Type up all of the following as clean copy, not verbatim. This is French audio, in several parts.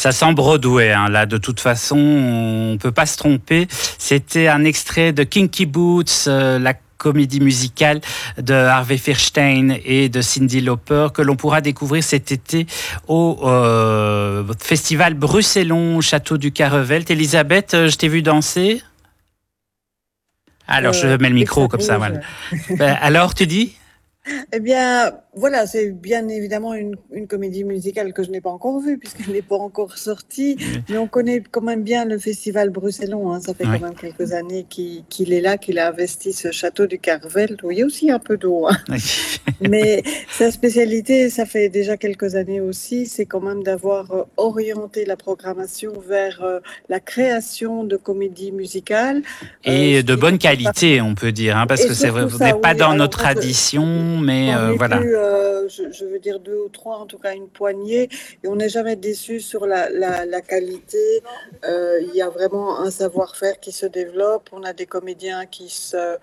Ça sent Broadway, hein, là, de toute façon, on ne peut pas se tromper. C'était un extrait de Kinky Boots, la comédie musicale de Harvey Fierstein et de Cyndi Lauper que l'on pourra découvrir cet été au festival Bruxellon, au château du Carrevelt. Elisabeth, je t'ai vu danser. Alors, je mets le micro comme ça. Voilà. Alors, tu dis ? Eh bien, voilà, c'est bien évidemment une comédie musicale que je n'ai pas encore vue, puisqu'elle n'est pas encore sortie, mais on connaît quand même bien le festival Bruxellon, hein. Ça fait quand même quelques années qu'il est là, qu'il a investi ce château du Carvelt, où il y a aussi un peu d'eau, hein. Mais sa spécialité, ça fait déjà quelques années aussi, c'est quand même d'avoir orienté la programmation vers la création de comédies musicales. Et de bonne qualité, on peut dire, hein, parce que c'est pas dans nos traditions. Mais voilà. Plus, je veux dire 2 ou 3, en tout cas une poignée, et on n'est jamais déçu sur la qualité. Il y a vraiment un savoir-faire qui se développe. On a des comédiens qui se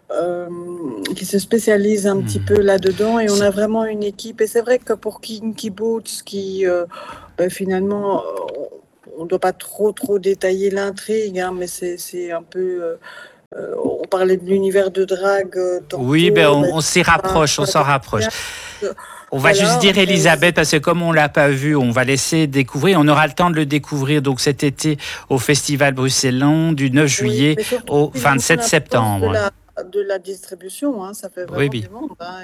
spécialisent un petit peu là-dedans, et on a vraiment une équipe. Et c'est vrai que pour Kinky Boots, qui finalement, on ne doit pas trop détailler l'intrigue, hein, mais c'est un peu... on parlait de l'univers de drague. Oui, on s'y rapproche, on s'en rapproche. On va juste dire, Elisabeth, parce que comme on ne l'a pas vu, on va laisser découvrir. On aura le temps de le découvrir donc cet été au Festival Bruxellon du 9 juillet au 27 septembre. De la distribution, hein, ça fait vraiment du monde. Hein,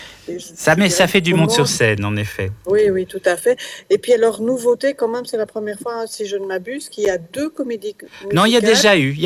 ça fait du monde sur scène, en effet. Oui, tout à fait. Et puis alors, nouveauté, quand même, c'est la première fois, si je ne m'abuse, qu'il y a 2 comédies musicales. Non, il y a déjà eu.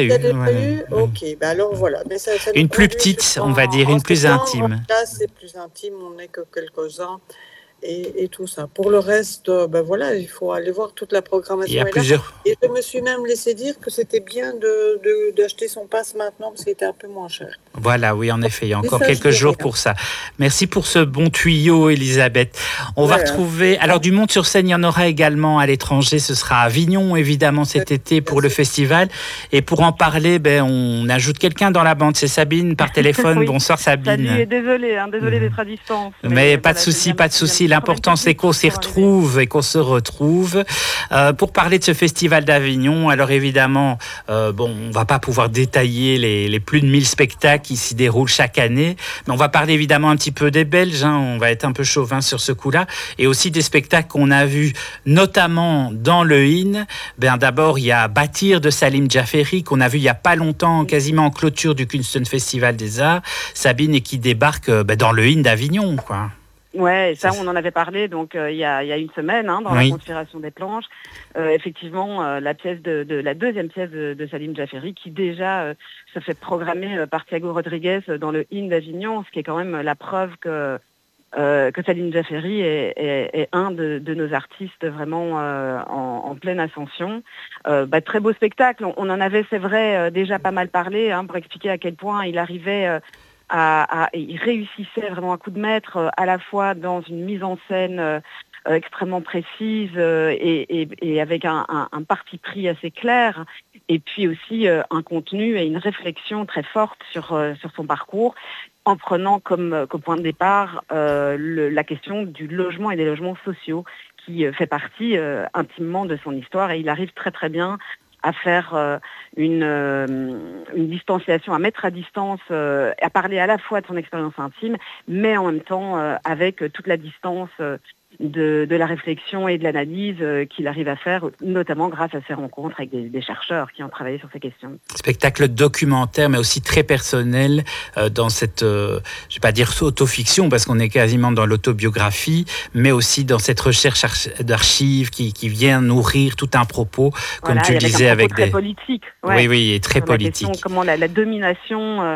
Ok, alors voilà. Mais ça une plus petite, on va dire, une plus intime. Là, c'est plus intime, on n'est que quelques-uns. Et tout ça. Pour le reste, voilà, il faut aller voir toute la programmation. Il y a plusieurs. Et je me suis même laissé dire que c'était bien d'acheter son pass maintenant parce qu'il était un peu moins cher. Voilà, oui, en effet, il y a encore quelques jours pour ça. Merci pour ce bon tuyau, Elisabeth. On va retrouver... Alors, du monde sur scène, il y en aura également à l'étranger. Ce sera à Avignon, évidemment, cet été pour le festival. Et pour en parler, on ajoute quelqu'un dans la bande. C'est Sabine par téléphone. Oui. Bonsoir, Sabine. Salut, désolé d'être à distance. Mais pas de souci, pas de souci. L'important, c'est qu'on s'y retrouve et qu'on se retrouve. Pour parler de ce festival d'Avignon, alors évidemment, on va pas pouvoir détailler les plus de 1000 spectacles qui s'y déroulent chaque année, mais on va parler évidemment un petit peu des Belges, hein, on va être un peu chauvin sur ce coup-là, et aussi des spectacles qu'on a vus, notamment dans le IN. D'abord, il y a Bâtir de Salim Djaferi, qu'on a vu il y a pas longtemps, quasiment en clôture du Kunsten Festival des Arts, Sabine, et qui débarque dans le IN d'Avignon, quoi. Ouais, ça on en avait parlé donc il y a une semaine dans la Conspiration des planches. Effectivement, la deuxième pièce de Salim Djaferi qui déjà se fait programmer par Thiago Rodriguez dans le IN d'Avignon, ce qui est quand même la preuve que Salim Djaferi est un de nos artistes vraiment en pleine ascension. Très beau spectacle. On en avait, c'est vrai, déjà pas mal parlé pour expliquer à quel point il arrivait. Il réussissait vraiment à coup de maître, à la fois dans une mise en scène extrêmement précise et avec un parti pris assez clair, et puis aussi un contenu et une réflexion très forte sur son parcours, en prenant comme point de départ la question du logement et des logements sociaux, qui fait partie intimement de son histoire, et il arrive très très bien à faire une distanciation, à mettre à distance, à parler à la fois de son expérience intime, mais en même temps avec toute la distance de la réflexion et de l'analyse qu'il arrive à faire, notamment grâce à ses rencontres avec des chercheurs qui ont travaillé sur ces questions. Spectacle documentaire, mais aussi très personnel dans cette, je vais pas dire autofiction, parce qu'on est quasiment dans l'autobiographie, mais aussi dans cette recherche d'archives qui vient nourrir tout un propos, comme tu le disais, avec très politique. Ouais. Oui, et très politique. La question, comment la domination...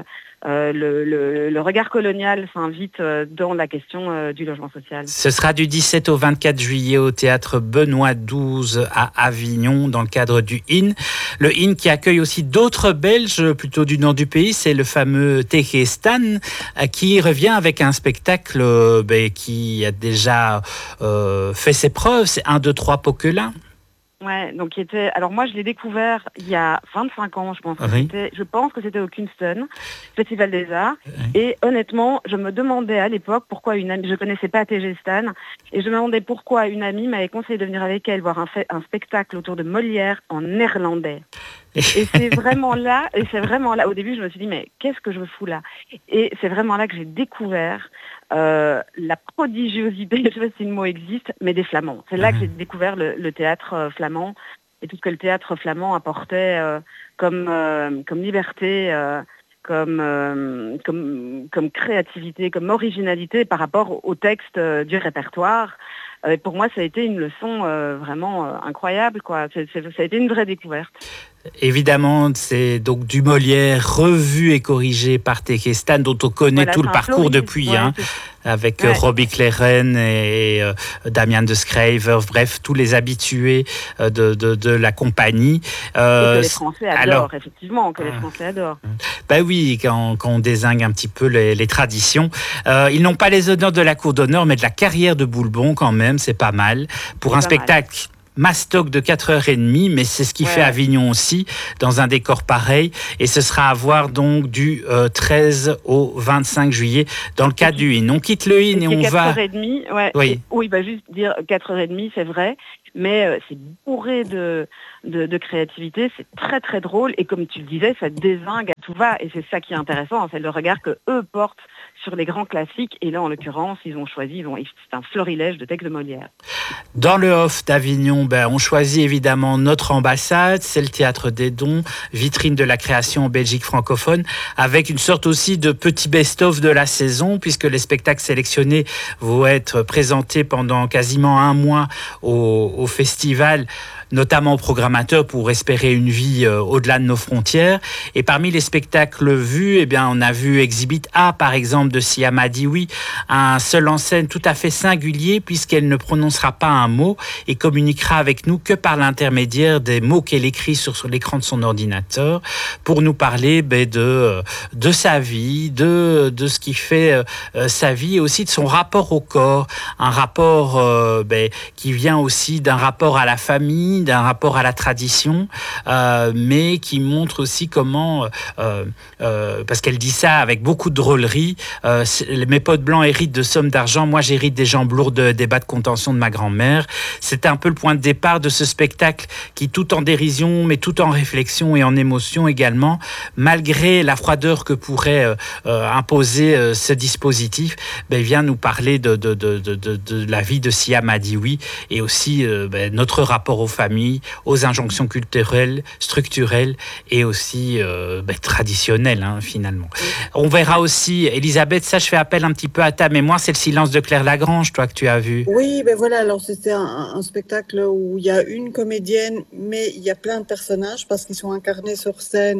le regard colonial s'invite dans la question du logement social. Ce sera du 17 au 24 juillet au théâtre Benoît XII à Avignon dans le cadre du IN. Le IN qui accueille aussi d'autres Belges plutôt du nord du pays, c'est le fameux Tegestan qui revient avec un spectacle qui a déjà fait ses preuves, c'est 1, 2, 3 Poquelin. Ouais, donc qui était. Alors moi, je l'ai découvert il y a 25 ans, je pense. Oui. Je pense que c'était au Kingston, Festival des Arts. Oui. Et honnêtement, je me demandais à l'époque pourquoi une amie. Je connaissais pas TG Stan, et je me demandais pourquoi une amie m'avait conseillé de venir avec elle voir un spectacle autour de Molière en néerlandais. Et c'est vraiment là. Au début, je me suis dit mais qu'est-ce que je fous là? Et c'est vraiment là que j'ai découvert la prodigiosité, je sais pas si le mot existe, mais des Flamands. C'est là que j'ai découvert le théâtre flamand et tout ce que le théâtre flamand apportait comme liberté, comme créativité, comme originalité par rapport au texte du répertoire. Et pour moi, ça a été une leçon vraiment incroyable, quoi. Ça a été une vraie découverte. Évidemment, c'est donc du Molière revu et corrigé par TG Stan, dont on connaît tout le parcours depuis, avec Robbie Claren et Damien de Schrijver, bref, tous les habitués de la compagnie. Et que les Français adorent, effectivement, que les Français adorent. Ben oui, quand on dézingue un petit peu les traditions. Ils n'ont pas les honneurs de la cour d'honneur, mais de la carrière de Boulbon quand même, c'est pas mal. Pour un spectacle mastoc de 4h30, mais c'est ce qui fait Avignon aussi, dans un décor pareil. Et ce sera à voir donc du 13 au 25 juillet dans le cadre du IN. On quitte le IN et on va... 4h30, ouais. Oui, juste dire 4h30, c'est vrai. Mais c'est bourré de créativité, c'est très très drôle. Et comme tu le disais, ça dézingue à tout va. Et c'est ça qui est intéressant, c'est le regard que eux portent sur les grands classiques. Et là, en l'occurrence, ils ont choisi, c'est un florilège de textes de Molière. Dans le off d'Avignon, on choisit évidemment notre ambassade, c'est le Théâtre des Dons, vitrine de la création en Belgique francophone, avec une sorte aussi de petit best-of de la saison, puisque les spectacles sélectionnés vont être présentés pendant quasiment un mois au festival, notamment aux programmateurs pour espérer une vie au-delà de nos frontières. Et parmi les spectacles vus, on a vu Exhibit A, par exemple, de Siama Dioui, un seul en scène tout à fait singulier, puisqu'elle ne prononcera pas un mot et communiquera avec nous que par l'intermédiaire des mots qu'elle écrit sur l'écran de son ordinateur, pour nous parler de sa vie, de ce qui fait sa vie, et aussi de son rapport au corps, un rapport qui vient aussi d'un rapport à la famille, d'un rapport à la tradition, mais qui montre aussi comment, parce qu'elle dit ça avec beaucoup de drôlerie, mes potes blancs héritent de sommes d'argent, moi j'hérite des jambes lourdes des bas de contention de ma grand-mère. C'était un peu le point de départ de ce spectacle qui, tout en dérision, mais tout en réflexion et en émotion également, malgré la froideur que pourrait imposer ce dispositif, vient nous parler de la vie de Siama Dioui et aussi notre rapport aux familles, aux injonctions culturelles, structurelles et aussi traditionnelles, finalement. On verra aussi, Elisabeth, ça je fais appel un petit peu à ta mémoire, c'est Le silence de Claire Lagrange, toi, que tu as vu. Oui, alors c'était un spectacle où il y a une comédienne, mais il y a plein de personnages parce qu'ils sont incarnés sur scène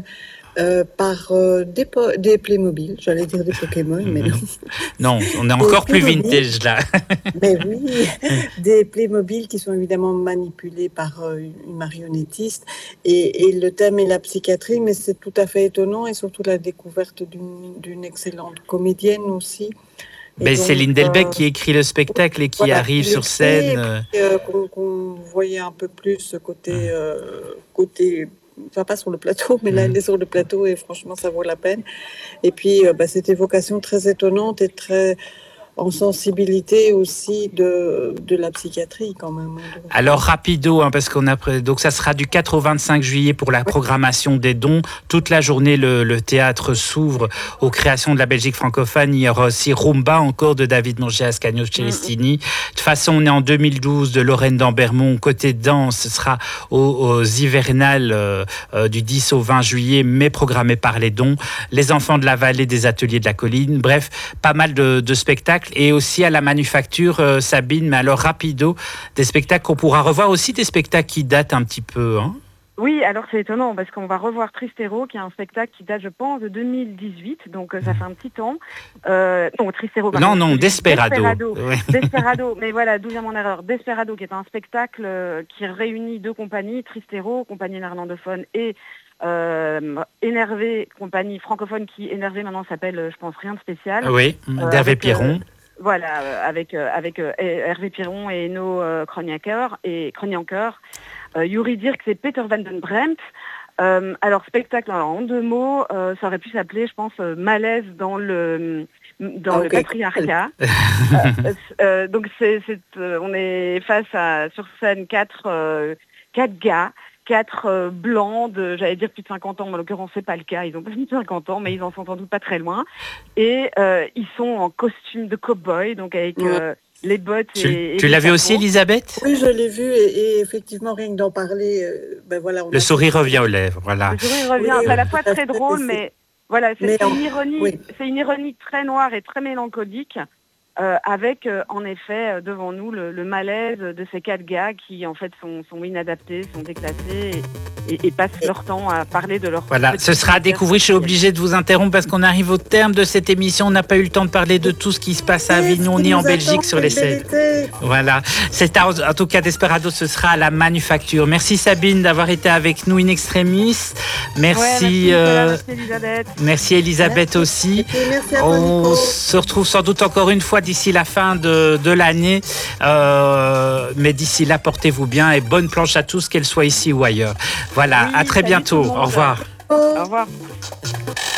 par des Playmobil, j'allais dire des Pokémon, mais non. Non, on est encore plus vintage là. Mais oui, des Playmobil qui sont évidemment manipulés par une marionnettiste. Et le thème est la psychiatrie, mais c'est tout à fait étonnant et surtout la découverte d'une excellente comédienne aussi. Céline Delbecq qui écrit le spectacle et qui arrive sur scène. Qu'on voyait un peu plus ce côté... Enfin, pas sur le plateau, mais là, elle est sur le plateau et franchement, ça vaut la peine. Et puis, cette évocation très étonnante et très en sensibilité aussi de la psychiatrie quand même. Alors rapido, parce donc ça sera du 4 au 25 juillet pour la programmation des dons. Toute la journée, le théâtre s'ouvre aux créations de la Belgique francophone. Il y aura aussi Rumba encore de David Monge Ascanio Celestini. De toute façon, on est en 2012 de Lorraine d'Ambermont. Côté danse, ce sera aux hivernales du 10 au 20 juillet, mais programmé par les dons. Les enfants de la vallée des ateliers de la colline. Bref, pas mal de spectacles. Et aussi à la manufacture, Sabine, mais alors rapido, des spectacles qu'on pourra revoir, aussi des spectacles qui datent un petit peu. Oui, alors c'est étonnant parce qu'on va revoir Tristero, qui est un spectacle qui date, je pense, de 2018, donc ça fait un petit temps. Non, Tristero. Non, Desperado. Desperado, mais voilà, d'où vient mon erreur. Desperado, qui est un spectacle qui réunit deux compagnies, Tristero, compagnie néerlandophone, et Énervé, compagnie francophone qui, Énervé maintenant s'appelle, je pense, Rien de spécial. Oui, d'Hervé Pierron. Voilà, avec Hervé Piron et Eno Kronianker, Yuri Dirk, c'est Peter van den Bremt. Alors spectacle, en 2 mots, ça aurait pu s'appeler, je pense, Malaise dans le patriarcat. Donc on est face à, sur scène, 4 gars, 4 blancs de, j'allais dire plus de 50 ans, mais en l'occurrence c'est pas le cas, ils ont pas plus de 50 ans, mais ils en sont sans doute pas très loin. Et ils sont en costume de cow-boy, donc avec les bottes et tu l'as vu aussi, Elisabeth? Oui, je l'ai vu et effectivement, rien que d'en parler, voilà. Le sourire revient aux lèvres, voilà. Le sourire revient, c'est à la fois très drôle, mais voilà, c'est une ironie très noire et très mélancolique. Avec en effet devant nous le malaise de ces 4 gars qui en fait sont inadaptés, sont déclassés et passent leur temps à parler de leur... Voilà, ce sera à découvrir. Je suis obligée de vous interrompre parce qu'on arrive au terme de cette émission. On n'a pas eu le temps de parler de tout ce qui se passe à Avignon ni en Belgique sur les scènes. Voilà, c'est en tout cas Desperado, ce sera à la Manufacture. Merci Sabine d'avoir été avec nous in extremis. Merci, merci Elisabeth aussi. Merci à toi, on se retrouve sans doute encore une fois d'ici la fin de l'année. Mais d'ici là, portez-vous bien et bonne planche à tous, qu'elle soit ici ou ailleurs. Voilà, à très bientôt. Au revoir. Au revoir.